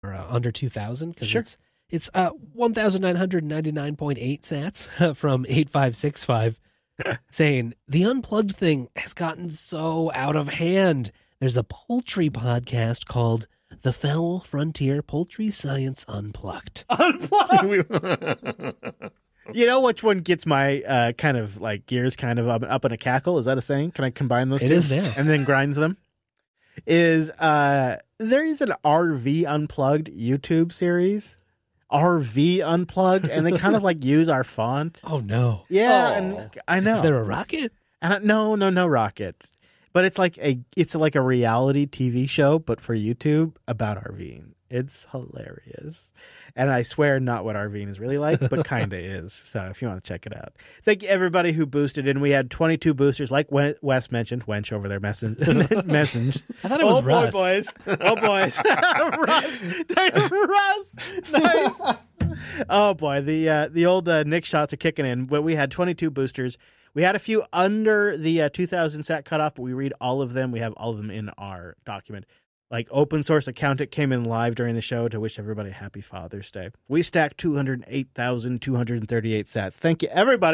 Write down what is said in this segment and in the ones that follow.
or under 2,000 because Sure. it's 1,999.8 sats from 8565 saying the Unplugged thing has gotten so out of hand. There's a poultry podcast called The Foul Frontier Poultry Science Unplugged. You know which one gets my kind of like gears kind of up in a cackle? Is that a saying? Can I combine those two? It is now. And then grinds them? Is there is an RV Unplugged YouTube series. RV Unplugged, and they kind of like use our font. Oh, no. Yeah, and I know. Is there a rocket? And no rocket. But it's like a reality TV show, but for YouTube about RVing. It's hilarious. And I swear not what RVing is really like, but kind of is. So if you want to check it out. Thank you everybody who boosted in. We had 22 boosters, like Wes mentioned. Wench over there messaged. I thought it was Russ. Boy, boys. Oh, boys. Russ. Nice. Oh, boy. The old Nick shots are kicking in. But we had 22 boosters. We had a few under the 2,000 sat cutoff, but we read all of them. We have all of them in our document. Like Open Source Accountant came in live during the show to wish everybody a happy Father's Day. We stacked 208,238 sats. Thank you, everybody.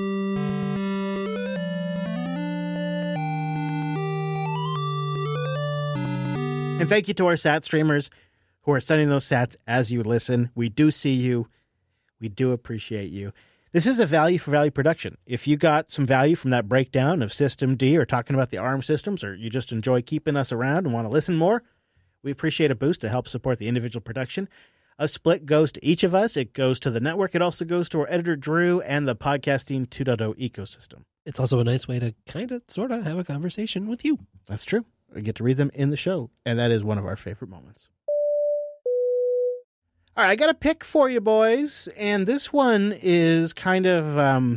And thank you to our sat streamers who are sending those sats as you listen. We do see you. We do appreciate you. This is a value for value production. If you got some value from that breakdown of System D or talking about the ARM systems, or you just enjoy keeping us around and want to listen more, we appreciate a boost to help support the individual production. A split goes to each of us. It goes to the network. It also goes to our editor, Drew, and the Podcasting 2.0 ecosystem. It's also a nice way to kind of, sort of have a conversation with you. That's true. We get to read them in the show, and that is one of our favorite moments. All right, I got a pick for you, boys, and this one is kind of,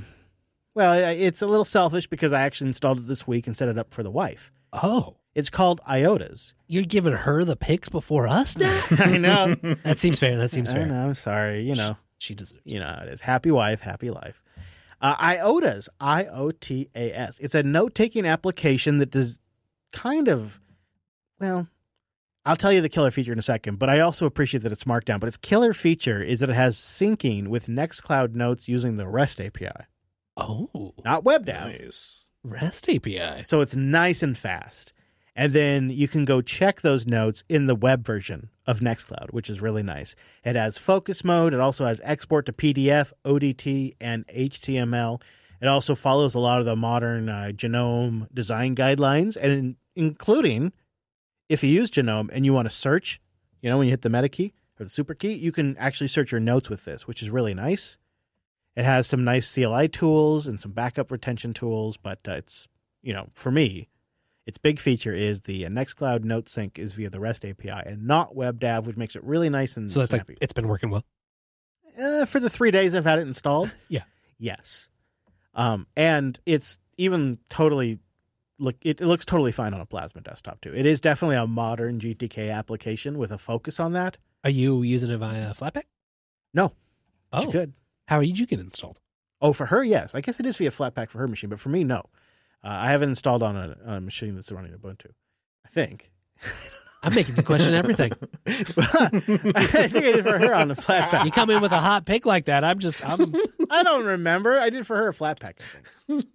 it's a little selfish because I actually installed it this week and set it up for the wife. Oh. It's called IOTAS. You're giving her the picks before us now? I know. That seems fair. I know, I'm sorry, you know. She deserves it. You know how it is. Happy wife, happy life. IOTAS, IOTAS. It's a note-taking application that does kind of, well, I'll tell you the killer feature in a second, but I also appreciate that it's marked down. But its killer feature is that it has syncing with Nextcloud Notes using the REST API. Oh. Not WebDAV. Nice. REST API. So it's nice and fast. And then you can go check those notes in the web version of Nextcloud, which is really nice. It has focus mode. It also has export to PDF, ODT, and HTML. It also follows a lot of the modern GNOME design guidelines, and including if you use GNOME and you want to search, you know, when you hit the meta key or the super key, you can actually search your notes with this, which is really nice. It has some nice CLI tools and some backup retention tools, but it's, you know, for me, its big feature is the Nextcloud Note Sync is via the REST API and not WebDAV, which makes it really nice and So that's snappy. like, it's been working well. For the 3 days I've had it installed. Yeah. Yes. And it's even totally it looks totally fine on a Plasma desktop too. It is definitely a modern GTK application with a focus on that. Are you using it via Flatpak? No. Oh. You could. How did you get installed? Oh, for her, yes. I guess it is via Flatpak for her machine, but for me, no. I have it installed on a machine that's running Ubuntu. I think. I'm making you question everything. I think I did for her on the Flatpak. You come in with a hot pick like that, I'm I don't remember. I did for her a Flatpak, I think.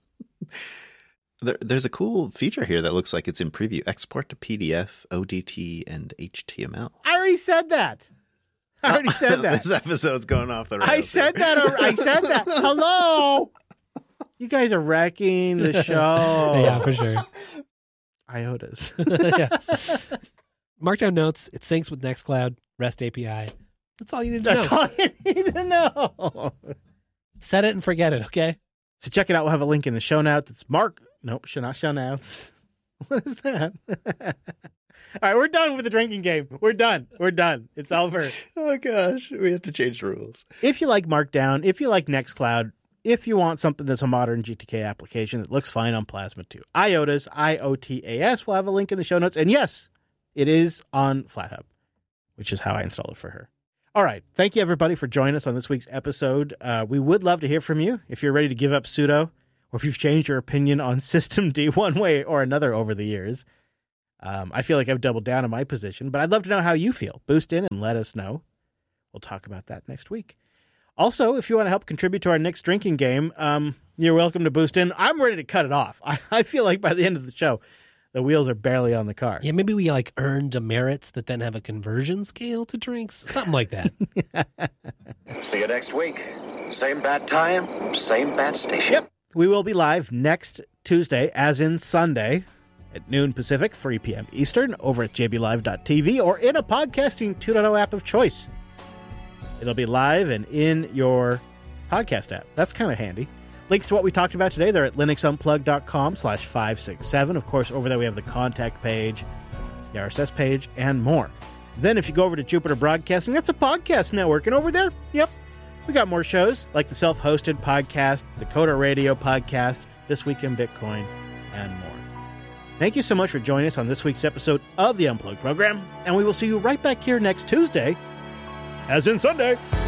There's a cool feature here that looks like it's in preview. Export to PDF, ODT, and HTML. I already said that. This episode's going off the rails. I said that. Hello. You guys are wrecking the show. Yeah, for sure. IOTAS. Yeah. Markdown notes. It syncs with Nextcloud, REST API. That's all you need to know. That's all you need to know. Set it and forget it, okay? So check it out. We'll have a link in the show notes. It's Nope, not show notes. What is that? All right, we're done with the drinking game. We're done. It's over. Oh, gosh. We have to change the rules. If you like Markdown, if you like Nextcloud, if you want something that's a modern GTK application that looks fine on Plasma too, IOTAS, IOTAS, we'll have a link in the show notes. And yes, it is on FlatHub, which is how I installed it for her. All right. Thank you, everybody, for joining us on this week's episode. We would love to hear from you if you're ready to give up sudo or if you've changed your opinion on System D one way or another over the years. I feel like I've doubled down on my position, but I'd love to know how you feel. Boost in and let us know. We'll talk about that next week. Also, if you want to help contribute to our Nick's drinking game, you're welcome to boost in. I'm ready to cut it off. I feel like by the end of the show, the wheels are barely on the car. Yeah, maybe we like earn demerits that then have a conversion scale to drinks. Something like that. See you next week. Same bad time, same bad station. Yep. We will be live next Tuesday, as in Sunday, at noon Pacific, 3 p.m. Eastern, over at jblive.tv or in a podcasting 2.0 app of choice. It'll be live and in your podcast app. That's kind of handy. Links to what we talked about today, they're at linuxunplugged.com/567. Of course, over there we have the contact page, the RSS page, and more. Then if you go over to Jupiter Broadcasting, that's a podcast network. And over there, yep, we got more shows like the self-hosted podcast, the Coder Radio podcast, This Week in Bitcoin, and more. Thank you so much for joining us on this week's episode of the Unplugged program, and we will see you right back here next Tuesday, as in Sunday.